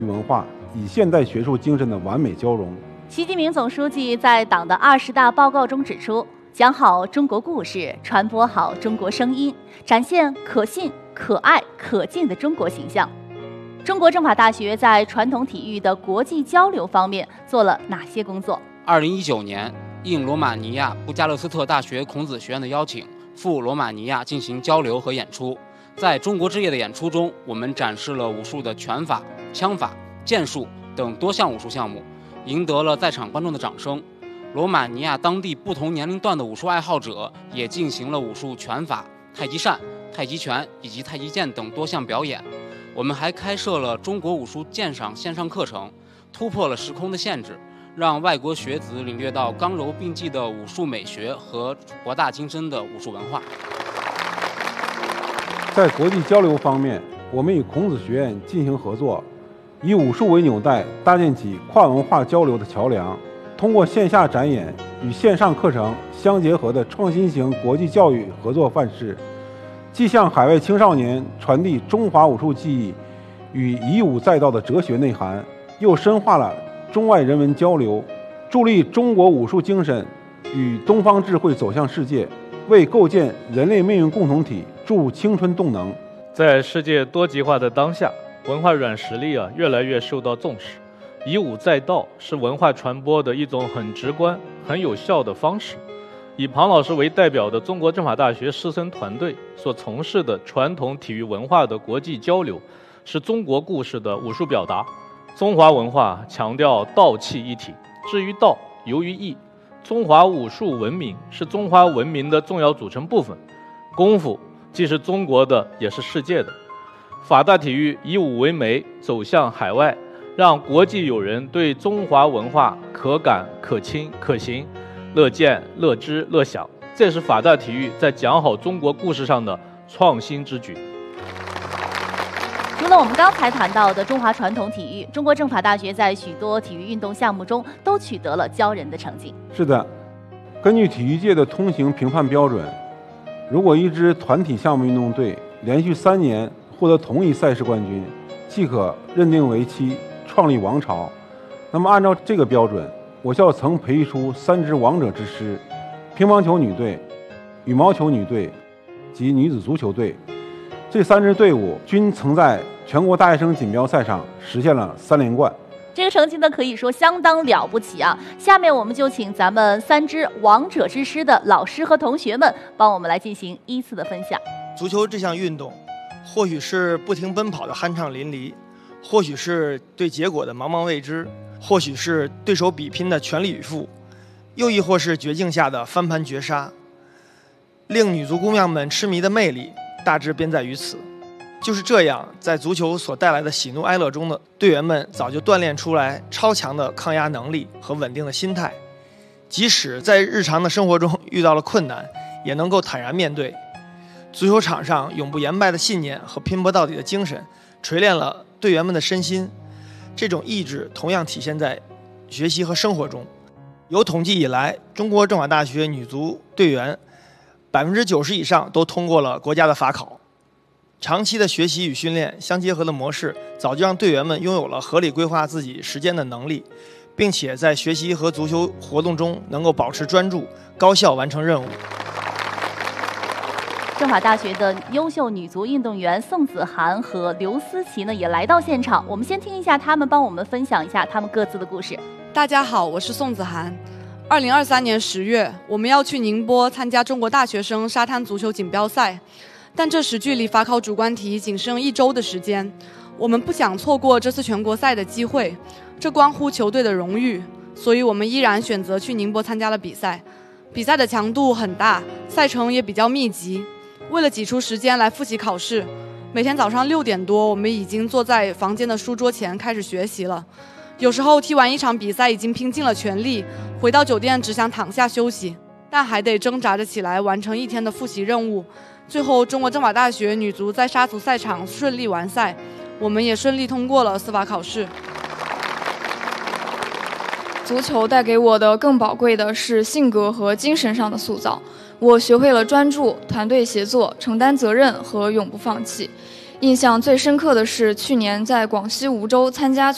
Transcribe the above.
文化与现代学术精神的完美交融。 习近平总书记在党的20大报告中指出，讲好中国故事，传播好中国声音，展现可信、可爱、可敬的中国形象。中国政法大学在传统体育的国际交流方面做了哪些工作 ？2019年，应罗马尼亚布加勒斯特大学孔子学院的邀请，赴罗马尼亚进行交流和演出。在中国之夜的演出中，我们展示了武术的拳法、枪法、剑术等多项武术项目，赢得了在场观众的掌声。罗马尼亚当地不同年龄段的武术爱好者也进行了武术拳法、太极扇、太极拳以及太极剑等多项表演。我们还开设了中国武术鉴赏线上课程，突破了时空的限制，让外国学子领略到刚柔并济的武术美学和博大精深的武术文化。 在国际交流方面，我们与孔子学院进行合作，以武术为纽带，搭建起跨文化交流的桥梁。通过线下展演与线上课程相结合的创新型国际教育合作范式，既向海外青少年传递中华武术技艺与以武在道的哲学内涵，又深化了中外人文交流，助力中国武术精神与东方智慧走向世界，为构建人类命运共同体注青春动能。 在世界多极化的当下，文化软实力越来越受到重视。以武在道是文化传播的一种很直观、很有效的方式。以庞老师为代表的中国政法大学师生团队所从事的传统体育文化的国际交流，是中国故事的武术表达。中华文化强调道气一体，至于道，由于义。中华武术文明是中华文明的重要组成部分，功夫既是中国的，也是世界的。法大体育以武为媒，走向海外，让国际友人对中华文化可感、可亲、可行，乐见、乐知、乐享。这是法大体育在讲好中国故事上的创新之举。 除了我们刚才谈到的中华传统体育，中国政法大学在许多体育运动项目中都取得了骄人的成绩。 是的，根据体育界的通行评判标准，如果一支团体项目运动队连续3年获得同一赛事冠军，即可认定为其创立王朝。那么按照这个标准，我校曾培育出3支王者之师：乒乓球女队、羽毛球女队及女子足球队。这3支队伍均曾在全国大学生锦标赛上实现了3连冠。 这个成绩呢，可以说相当了不起啊！下面我们就请咱们3支王者之师的老师和同学们帮我们来进行依次的分享。 足球这项运动，或许是不停奔跑的酣畅淋漓，或许是对结果的茫茫未知，或许是对手比拼的全力以赴，又亦或是绝境下的翻盘绝杀。令女足姑娘们痴迷的魅力，大致便在于此。就是这样，在足球所带来的喜怒哀乐中的队员们早就锻炼出来超强的抗压能力和稳定的心态，即使在日常的生活中遇到了困难，也能够坦然面对。足球场上永不言败的信念和拼搏到底的精神，锤炼了队员们的身心。这种意志同样体现在学习和生活中。有统计以来，中国政法大学女足队员90%以上都通过了国家的法考。长期的学习与训练相结合的模式，早就让队员们拥有了合理规划自己时间的能力，并且在学习和足球活动中能够保持专注，高效完成任务。 政法大学的优秀女足运动员宋子涵和刘思琪呢，也来到现场。我们先听一下他们帮我们分享一下他们各自的故事。 大家好，我是宋子涵。2023年10月，我们要去宁波参加中国大学生沙滩足球锦标赛。但这时距离法考主观题仅剩1周的时间，我们不想错过这次全国赛的机会，这关乎球队的荣誉，所以我们依然选择去宁波参加了比赛。比赛的强度很大，赛程也比较密集，为了挤出时间来复习考试，每天早上6点多，我们已经坐在房间的书桌前开始学习了。有时候踢完一场比赛已经拼尽了全力，回到酒店只想躺下休息，但还得挣扎着起来完成1天的复习任务。最后，中国政法大学女足在沙足赛场顺利完赛，我们也顺利通过了司法考试。 足球带给我的更宝贵的是性格和精神上的塑造，我学会了专注、团队协作、承担责任和永不放弃。印象最深刻的是去年在广西梧州参加